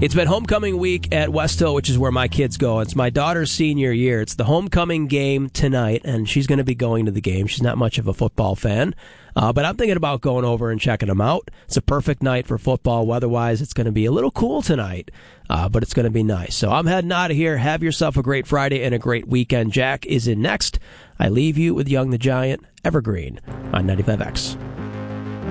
It's been homecoming week at West Hill, which is where my kids go. It's my daughter's senior year. It's the homecoming game tonight, and she's going to be going to the game. She's not much of a football fan, but I'm thinking about going over and checking them out. It's a perfect night for football. Weather-wise, it's going to be a little cool tonight, but it's going to be nice. So I'm heading out of here. Have yourself a great Friday and a great weekend. Jack is in next. I leave you with Young the Giant, Evergreen, on 95X.